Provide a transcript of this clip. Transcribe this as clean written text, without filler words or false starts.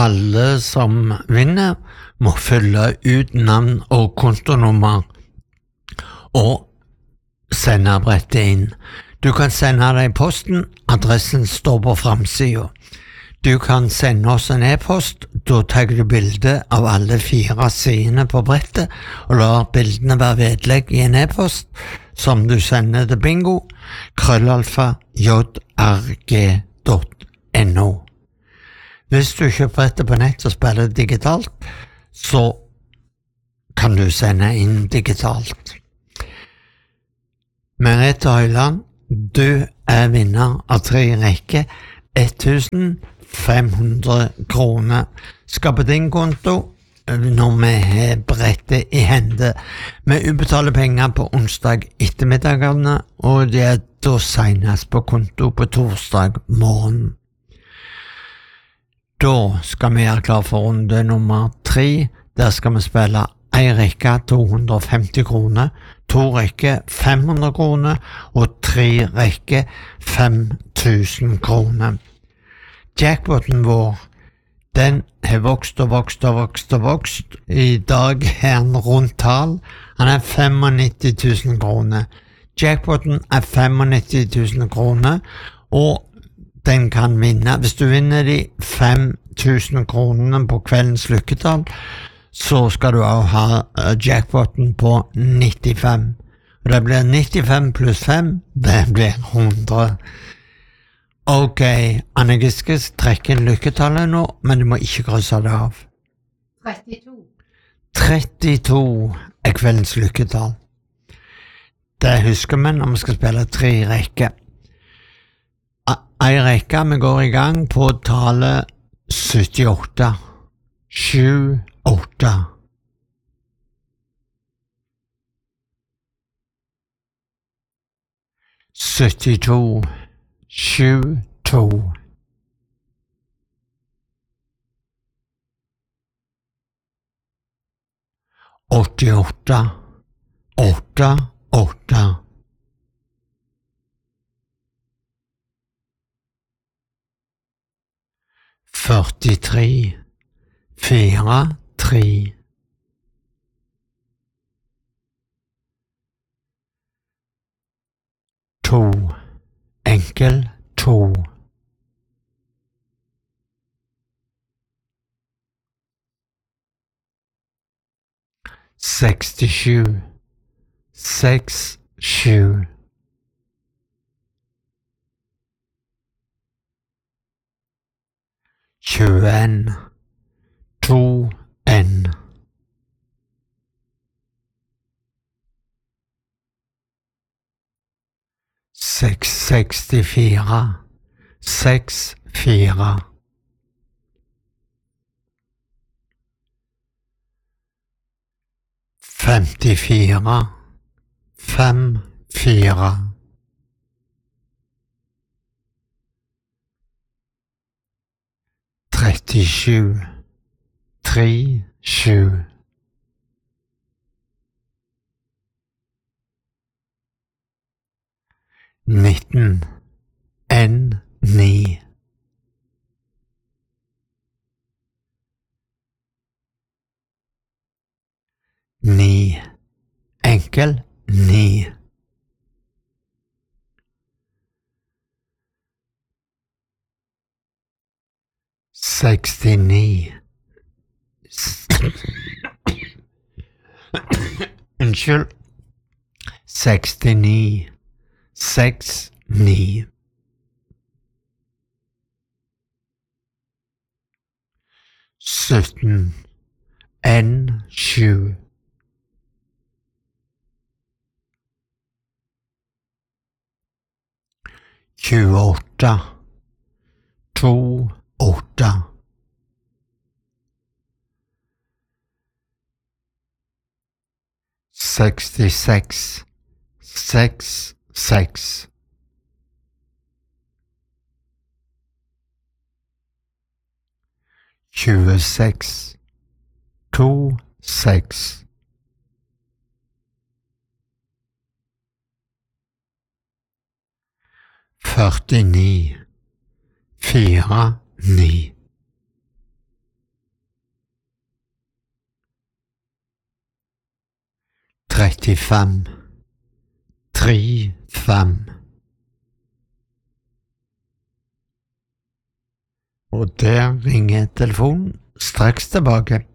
alle som vinner må fylle ut navn og kontonummer og sende brettet inn. Du kan sende det i posten, adressen står på framsiden. Du kan sende oss en e-post, da tar du bilde av alle 4 sidene på brettet, og lar bildene være vedlegg i en e-post, som du sender til bingo, @jrg.no. Hvis du kjøper brettet på nett og spiller digitalt, så kan du sende inn digitalt. Merete Høyland, du er vinner av 3 rekker, 1500 kroner. Skal på din konto når vi har brettet i hende. Vi utbetaler penger på onsdag ettermiddagene, og det er da senest på konto på torsdag morgen. Da skal vi gjøre klar for runde nummer 3. Der skal vi spille 1 rekke 250 kroner, 2 rekker 500 kroner og 3 rekker 5000 kroner. Jackpoten vår, den har vokst og vokst og vokst og vokst. I dag er han rundt tall. Han er 95 000 kroner. Jackpoten er 95 000 kroner, og den kan vinne. Hvis du vinner de 5000 kronene på kveldens lykketall, så skal du også ha jackpoten på 95. Og det blir 95 pluss 5, det blir 100. Ok, Anne Giskes trekker lykketallet nå, men du må ikke krysse det av. 32. 32 er kveldens lykketall. Det husker vi når vi skal spille 3 rekker. 1 rekke, vi går i gang på tallet 78. 7, 8. 72, 7, 2. 88, 8, 8. 43, 4, 3. 2, enkel 2. 67, 6, 7. 21, 2, N. 64, 6, 4. 54, 5, 4. 37, 3, 7. 19, N, 9. 9, enkel 9. 69. Unnskyld. 69, 6, 9. 17, N, 7. 28, 2, 8. 66, 6, 6. 26, 2, 6. 49, 4, 9. 35 35. Og der ringer telefonen straks tilbake.